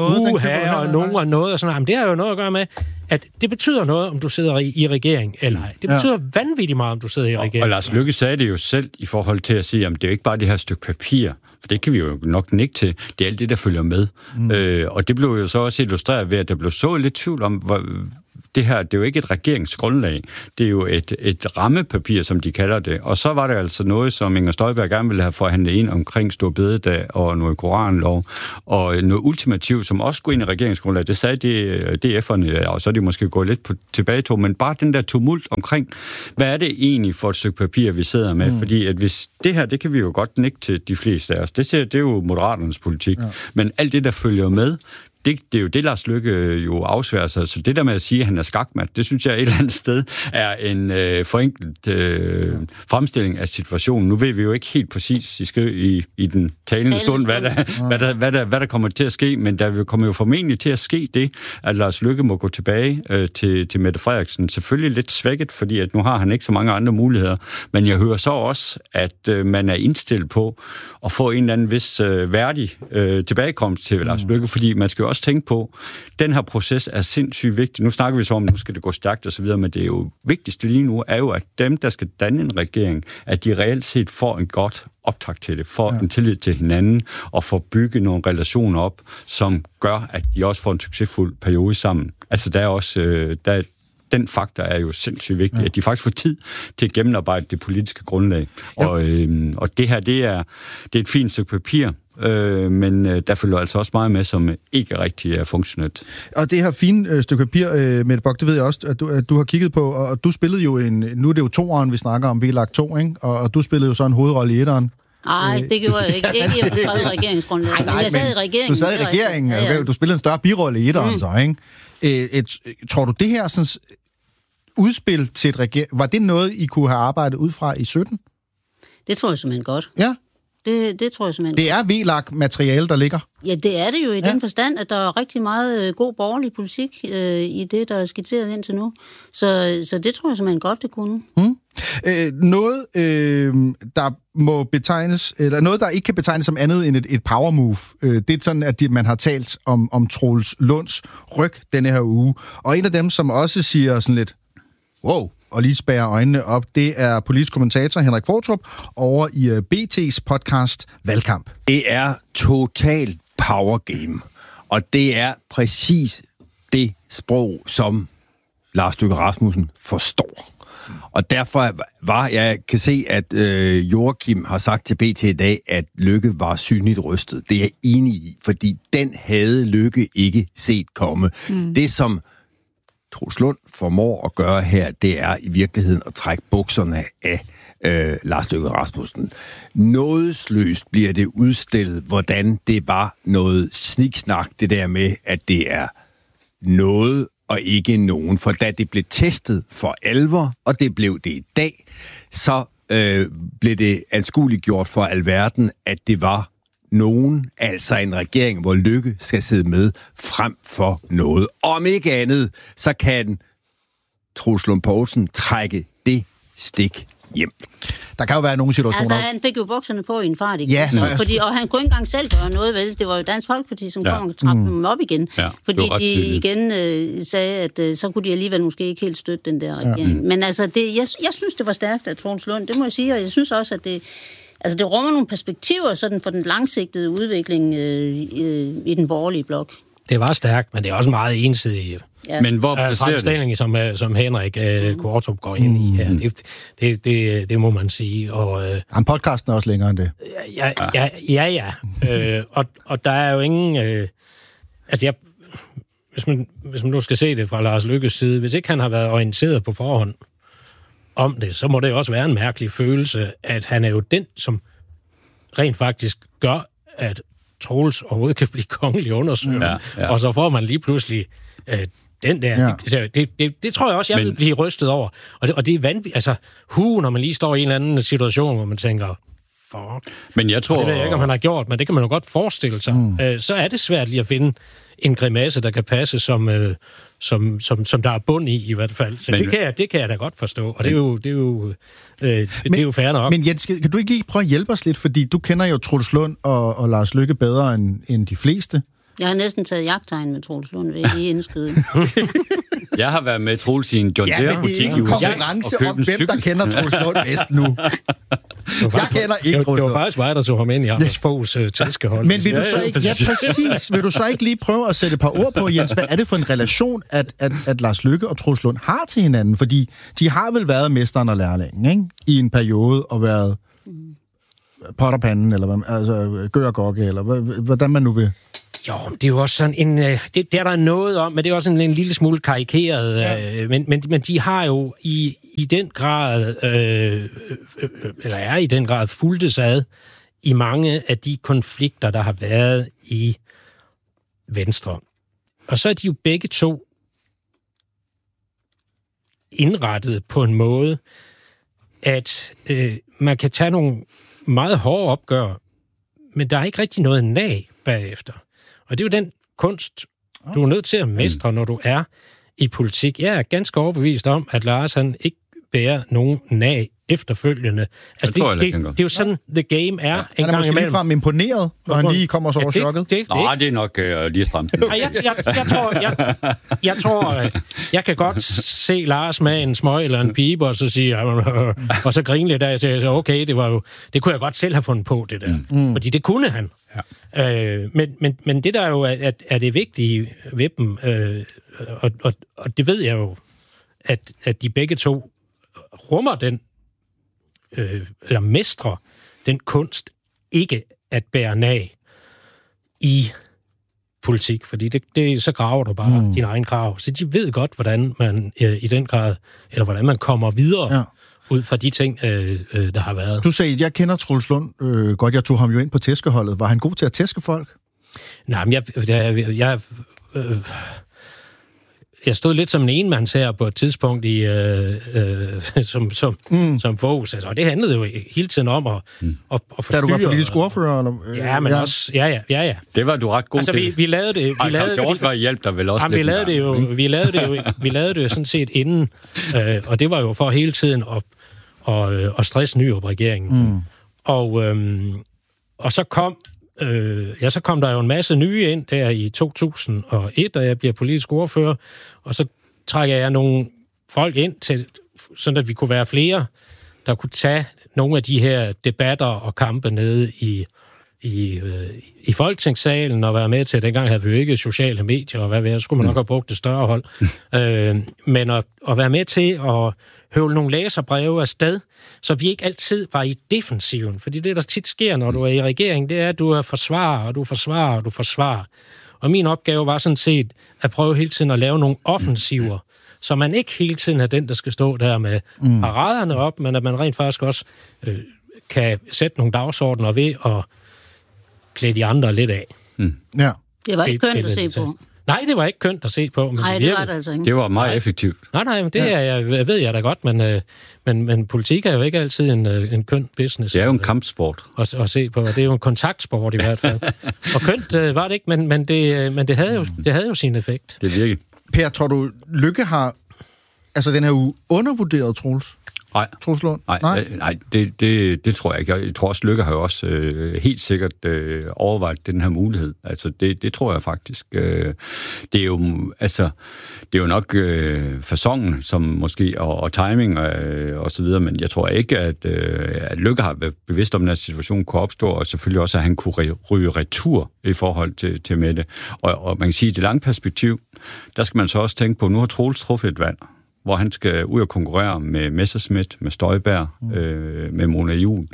noget, og sådan noget. Men det har jo noget at gøre med, at det betyder noget, om du sidder i regering eller ej. Det betyder vanvittigt meget, om du sidder i regering. Og Lars Løkke sagde det jo selv i forhold til at sige, at det er jo ikke bare det her stykke papir, for det kan vi jo nok nikke til. Det er alt det, der følger med. Og det blev jo så også illustreret ved, at der blev så lidt tvivl om, det her, det er jo ikke et regeringsgrundlag. Det er jo et rammepapir, som de kalder det. Og så var det altså noget, som Inger Støjberg gerne ville have forhandlet ind omkring store bededag og noget koranlov. Og noget ultimativt, som også skulle ind i regeringsgrundlaget, det sagde DF'erne, og så er de måske gået lidt på tilbagetog, men bare den der tumult omkring, hvad er det egentlig for et stykke papir, vi sidder med? Fordi at hvis det her, det kan vi jo godt nikke til de fleste af os. Det er jo Moderaternes politik. Ja. Men alt det, der følger med, det er jo det, Lars Løkke jo afsværer sig. Så det der med at sige, at han er skakmat, det synes jeg et eller andet sted er en forenklet fremstilling af situationen. Nu ved vi jo ikke helt præcis i den talende stund, hvad der kommer til at ske, men der kommer jo formentlig til at ske det, at Lars Løkke må gå tilbage til Mette Frederiksen. Selvfølgelig lidt svækket, fordi at nu har han ikke så mange andre muligheder, men jeg hører så også, at man er indstillet på at få en eller anden vis værdig tilbagekomst til Lars Løkke, fordi man skal jo også tænke på, den her proces er sindssygt vigtig. Nu snakker vi så om, nu skal det gå stærkt og så videre, men det er jo vigtigste lige nu, er jo, at dem, der skal danne en regering, at de reelt set får en godt optakt til det, får en tillid til hinanden, og får bygget nogle relationer op, som gør, at de også får en succesfuld periode sammen. Altså, der er også... den faktor er jo sindssygt vigtig, at de faktisk får tid til at gennemarbejde det politiske grundlag. Ja. Og det her, det er et fint stykke papir, men der følger altså også meget med, som ikke rigtig er funktionelt. Og det her fine stykke papir, Mette Bock, det ved jeg også, at du har kigget på, og du spillede jo nu er det jo 2'eren, vi snakker om, VLAG 2, ikke? Og du spillede jo så en hovedrolle i 1'eren. Nej, det gjorde jeg ikke. Ikke i at beskrive regeringsgrundlaget. Jeg sad i regeringen. Du sad i regeringen, ja. Du spillede en større birolle i 1'eren så, ikke? Tror du, det her sådan, udspil til et regering, var det noget, I kunne have arbejdet ud fra i 17? Det tror jeg simpelthen godt. Ja? Det tror jeg simpelthen. Det er VLAG-materiale, der ligger? Ja, det er det jo i den forstand, at der er rigtig meget god borgerlig politik i det, der er skitseret indtil nu. Så det tror jeg simpelthen godt, det kunne. Noget, der må betegnes, eller noget, der ikke kan betegnes som andet end et power move, det er sådan, at man har talt om Troels Lunds ryg denne her uge. Og en af dem, som også siger sådan lidt, wow, og lige spærrer øjnene op, det er politisk kommentator Henrik Qvortrup over i BT's podcast Valgkamp. Det er total power game, og det er præcis det sprog, som Lars Løkke Rasmussen forstår. Og derfor jeg kan se, at Joachim har sagt til BT i dag, at Løkke var synligt rystet. Det er jeg enig i, fordi den havde Løkke ikke set komme. Det, som Troels Lund formår at gøre her, det er i virkeligheden at trække bukserne af Lars Løkke Rasmussen. Nådesløst bliver det udstillet, hvordan det var noget sniksnak, det der med, at det er noget og ikke nogen. For da det blev testet for alvor, og det blev det i dag, så blev det anskueligt gjort for alverden, at det var nogen, altså en regering, hvor Løkke skal sidde med frem for noget. Om ikke andet, så kan Troels Lund Poulsen trække det stik hjem. Der kan jo være nogle situationer... Altså, han fik jo bukserne på i en fart, ikke? Ja. Og han kunne ikke engang selv gøre noget, vel? Det var jo Dansk Folkeparti, som kom og trappede dem op igen. Ja, fordi de igen sagde, at så kunne de alligevel måske ikke helt støtte den der regering. Men altså, jeg synes, det var stærkt af Troels Lund, det må jeg sige, og jeg synes også, at det rummer nogle perspektiver sådan for den langsigtede udvikling i den borgerlige blok. Det var stærkt, men det er også meget ensidigt. Ja. Men hvor placerer det? Som Henrik Qvortrup går ind i her. Det må man sige. Og, podcasten er også længere end det. Ja. Og der er jo ingen... hvis man nu skal se det fra Lars Løkkes side, hvis ikke han har været orienteret på forhånd om det, så må det også være en mærkelig følelse, at han er jo den, som rent faktisk gør, at Troels overhovedet kan blive kongelig undersøger. Ja. Og så får man lige pludselig den der. Ja. Det tror jeg også, jeg vil blive rystet over. Og det er vanvittigt. Altså, når man lige står i en eller anden situation, hvor man tænker, fuck? Men jeg tror... Det ved jeg ikke, om han har gjort, men det kan man jo godt forestille sig. Så er det svært lige at finde en grimasse, der kan passe, som der er bund i hvert fald. Så det kan jeg da godt forstå, og det er jo fair nok. Men Jens, kan du ikke lige prøve at hjælpe os lidt, fordi du kender jo Troels Lund og Lars Løkke bedre end de fleste. Jeg har næsten taget jagttegn med Troels Lund, vil jeg lige indskyde. Jeg har været med Troels i en John Deere-butik i USA. Ja, men det er en konkurrence om, hvem der kender Troels Lund bedst nu. Jeg kender ikke Troels Lund. Det var faktisk mig, der så ham ind i Anders Foghs tæskehold. Men vil du så ikke, præcis. Vil du så ikke lige prøve at sætte et par ord på, Jens? Hvad er det for en relation, at Lars Løkke og Troels Lund har til hinanden? Fordi de har vel været mesteren og lærlingen, ikke? I en periode og været potterpanden, eller altså gør og gokke, eller hvordan man nu vil. Jo, det er jo også sådan en... Det er der noget om, men det er også en lille smule karikeret. Ja. Men de har jo i den grad... eller er i den grad fulgtes ad i mange af de konflikter, der har været i Venstre. Og så er de jo begge to indrettet på en måde, at man kan tage nogle meget hårde opgør, men der er ikke rigtig noget nag bagefter. Og det er jo den kunst, du er nødt til at mestre, når du er i politik. Jeg er ganske overbevist om, at Lars han ikke bærer nogen nag efterfølgende. Altså, det er jo sådan, the game er. Han er måske ligefrem imponeret, når han lige kommer så over chokket. Det er nok lige stramt. Jeg tror, jeg kan godt se Lars med en smøg eller en pibe, og så sige, og så grine lidt af, og sige, okay, det kunne jeg godt selv have fundet på, det der. Fordi det kunne han. Ja. Men det der jo er det vigtige ved dem, og det ved jeg jo, at de begge to rummer den, eller mestrer den kunst ikke at bære nag i politik, fordi det så graver du bare din egen grav. Så de ved godt, hvordan man i den grad, eller hvordan man kommer videre ud fra de ting, der har været. Du sagde, jeg kender Troels Lund godt. Jeg tog ham jo ind på tæskeholdet. Var han god til at tæske folk? Nej, men jeg stod lidt som en enmandsherre på et tidspunkt i som Foghs, altså, og det handlede jo hele tiden om at forstyrre. Da du var politisk ordfører? Eller? Ja, men også, ja. Det var du ret god til. Vi lavede det. Vi lavede det jo sådan set inden, og det var jo for hele tiden at stresse Nyrup-regeringen. Og så kom der jo en masse nye ind der i 2001, da jeg bliver politisk ordfører, og så trækker jeg nogle folk ind til, sådan at vi kunne være flere, der kunne tage nogle af de her debatter og kampe nede i Folketingssalen og være med til, dengang havde vi jo ikke sociale medier, og hvad ved jeg, skulle man nok have brugt et større hold, men at være med til at høvle nogle læserbreve afsted, så vi ikke altid var i defensiven. Fordi det, der tit sker, når du er i regering, det er, at du forsvarer. Og min opgave var sådan set at prøve hele tiden at lave nogle offensiver, så man ikke hele tiden er den, der skal stå der med paraderne op, men at man rent faktisk også kan sætte nogle dagsordner ved at klæde de andre lidt af. Ja. Det var ikke kønt at se på. Nej, det var ikke kønt at se på. Men nej, det var det altså ikke. Det var meget effektivt. Nej, men det ved jeg da godt, men politik er jo ikke altid en køn business. Det er jo en kampsport. At se på, og det er jo en kontaktsport i hvert fald. Og kønt var det ikke, men det havde jo sin effekt. Det virkelig. Per, tror du, Løkke har den her uge undervurderet Troels? Nej. Troels Lund? Nej, det tror jeg ikke. Jeg tror også, Løkke har jo også helt sikkert overvejet den her mulighed. Altså, det tror jeg faktisk. Det er jo nok facon, som måske, og timing og så videre, men jeg tror ikke, at Løkke har været bevidst om, at den her situation kunne opstå, og selvfølgelig også, at han kunne ryge retur i forhold til Mette. Og man kan sige, at i det lange perspektiv, der skal man så også tænke på, nu har Troels truffet et valg, hvor han skal ud og konkurrere med Messerschmidt, med Støjberg, med Mona Juul,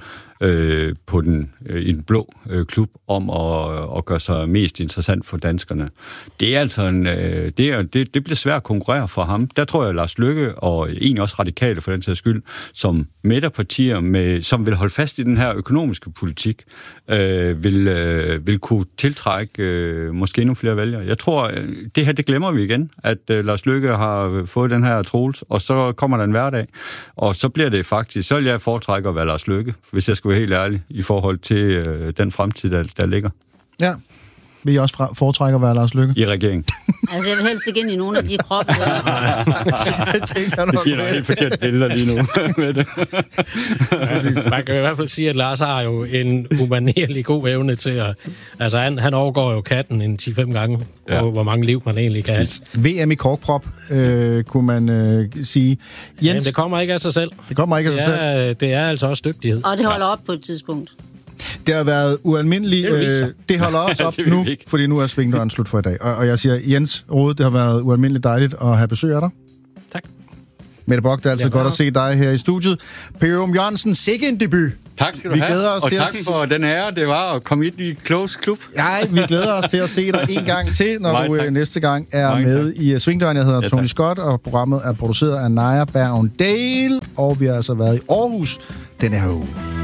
i den blå klub om at gøre sig mest interessant for danskerne. Det er altså det bliver svært at konkurrere for ham. Der tror jeg, at Lars Løkke, og egentlig også radikale for den sags skyld, som midterpartier, som vil holde fast i den her økonomiske politik, vil kunne tiltrække måske endnu flere vælgere. Jeg tror, det glemmer vi igen, at Lars Løkke har fået den her Troels, og så kommer der en hverdag, og så bliver det faktisk, så vil jeg foretrække at være Lars Løkke, hvis jeg skal være helt ærlig, i forhold til den fremtid, der ligger. Ja. Vil I også foretrække at være Lars Løkke? I regeringen. Altså, jeg vil helst ikke ind i nogle af de kroppe. Det giver nogle helt forkerte billeder lige nu med det. Man kan i hvert fald sige, at Lars har jo en umanerlig god evne til at... Altså, han overgår jo katten en 10-5 gange på, hvor mange liv man egentlig kan have. VM i korkprop, kunne man sige. Jens? Jamen, det kommer ikke af sig selv. Det kommer ikke af sig selv. Det er altså også dygtighed. Og det holder op på et tidspunkt. Det har været ualmindeligt. Det holder også op nu, fordi nu er svingdøren slut for i dag. Og jeg siger, Jens Rohde, det har været ualmindeligt dejligt at have besøg af dig. Tak. Mette Bock, det er altid godt at se dig her i studiet. Per Ørum Jørgensen, sikke en debut. Tak skal du have. Glæder os og til tak for den ære, det var at komme ind i Close Klub. Ja, vi glæder os til at se dig en gang til, når du næste gang er med i Svingdøren. Jeg hedder Tony Scott, og programmet er produceret af Naja Bergen Dale, og vi har altså været i Aarhus denne her uge.